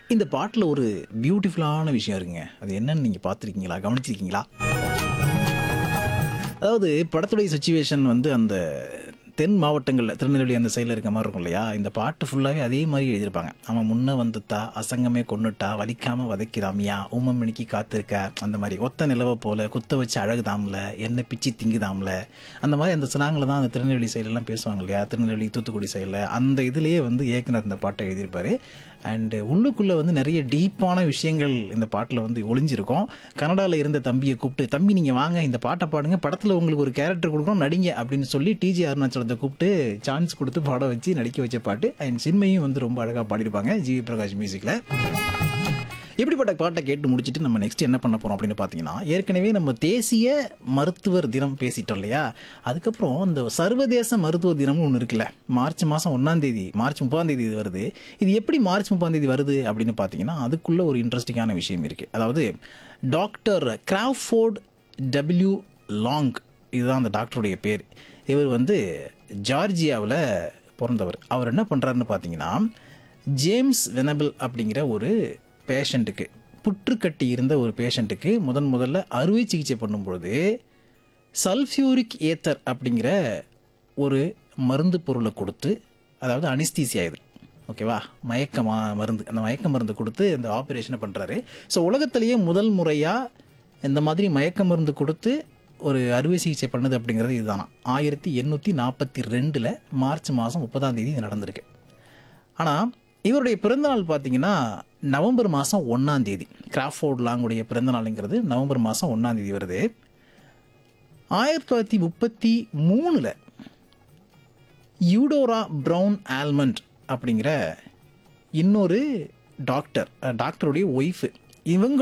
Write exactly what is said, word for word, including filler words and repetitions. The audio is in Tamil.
இந்த பாட்டுல ஒரு பியூட்டிஃபுல்லான விஷயம் இருக்குங்க. அது என்னன்னு நீங்க பார்த்துருக்கீங்களா? கவனிச்சிருக்கீங்களா? அதாவது படத்துடைய சிச்சுவேஷன் வந்து அந்த தென் மாவட்டங்கள்ல திருநெல்வேலி அந்த சைடுல இருக்க மாரி இருக்கும் இல்லையா? இந்த பாட்டு ஃபுல்லாவே அதே மாரி எழுதியிருப்பாங்க. அவன் முன்ன வந்துட்டா, அசங்கமே கொன்னுட்டா, வலிக்காம வதைக்கிறாமியா, ஊமமணிக்கு காத்திருக்க, அந்த மாரி ஒத்த நிலவ போல குத்த வச்சு அழகுதாம்ல, என்ன பிச்சி திங்குதாம்ல, அந்த மாரி அந்த ஸ்லாங்ல தான் அந்த திருநெல்வேலி சைடுலலாம் பேசுவாங்க இல்லையா? திருநெல்வேலி, தூத்துக்குடி சைடுல அந்த இதுலயே வந்து இயக்குனர் இந்த பாட்டை எழுதியிருப்பாரு. அண்ட் உள்ளுக்குள்ள வந்து நிறைய டீப்பான விஷயங்கள் இந்த பாட்டில் வந்து ஒளிஞ்சிருக்கும். கனடாவில் இருந்த தம்பியை கூப்பிட்டு, தம்பி நீங்கள் வாங்க இந்த பாட்டை பாடுங்க, படத்தில் உங்களுக்கு ஒரு கேரக்டர் கொடுக்கணும், நடிங்க அப்படின்னு சொல்லி டிஜி அருணாச்சலத்தை கூப்பிட்டு சான்ஸ் கொடுத்து பாட வச்சு நடிக்க வச்ச பாட்டு. அண்ட் சின்மையும் வந்து ரொம்ப அழகாக பாடியிருப்பாங்க ஜிவி பிரகாஷ் மியூசிக்கில். இப்படிப்பட்ட பாட்டை கேட்டு முடிச்சுட்டு நம்ம நெக்ஸ்ட் என்ன பண்ண போகிறோம் அப்படின்னு பார்த்தீங்கன்னா, ஏற்கனவே நம்ம தேசிய மருத்துவர் தினம் பேசிட்டோம் இல்லையா? அதுக்கப்புறம் இந்த சர்வதேச மருத்துவ தினம்னு ஒன்று இருக்குல்ல, மார்ச் மாதம் ஒன்றாம் தேதி மார்ச் முப்பதாம் தேதி இது வருது. இது எப்படி மார்ச் முப்பதாம் தேதி வருது அப்படின்னு பார்த்தீங்கன்னா, அதுக்குள்ள ஒரு இன்ட்ரெஸ்டிங்கான விஷயம் இருக்குது. அதாவது டாக்டர் கிராஃபோர்ட் டபிள்யூ லாங், இதுதான் அந்த டாக்டருடைய பேர். இவர் வந்து ஜார்ஜியாவில் பிறந்தவர். அவர் என்ன பண்ணுறாருன்னு பார்த்தீங்கன்னா, ஜேம்ஸ் வெனபிள் அப்படிங்கிற ஒரு பேஷண்ட்டுக்கு, புற்றுக்கட்டி இருந்த ஒரு பேஷண்ட்டுக்கு முதன் முதல்ல அறுவை சிகிச்சை பண்ணும்பொழுது சல்ஃபியூரிக் ஏத்தர் அப்படிங்கிற ஒரு மருந்து பொருளை கொடுத்து, அதாவது அனிஸ்தீசியா இது, ஓகேவா, மயக்க மா மருந்து அந்த மயக்க மருந்து கொடுத்து இந்த ஆப்ரேஷனை பண்ணுறாரு. ஸோ உலகத்திலேயே முதல் முறையாக இந்த மாதிரி மயக்க மருந்து கொடுத்து ஒரு அறுவை சிகிச்சை பண்ணது அப்படிங்கிறது இதுதானா. ஆயிரத்தி எண்ணூற்றி நாற்பத்தி ரெண்டில் மார்ச் மாதம் முப்பதாம் தேதி இது நடந்திருக்கு. ஆனால் இவருடைய பிறந்தநாள் பார்த்தீங்கன்னா நவம்பர் மாதம் ஒன்றாம் தேதி. கிராஃபோர்ட் லாங்குடைய பிறந்தநாளுங்கிறது நவம்பர் மாதம் ஒன்றாம் தேதி வருது. ஆயிரத்தி தொள்ளாயிரத்தி முப்பத்தி மூணில் யூடோரா ப்ரவுன் ஆல்மண்ட் அப்படிங்கிற இன்னொரு டாக்டர், டாக்டருடைய ஒய்ஃபு, இவங்க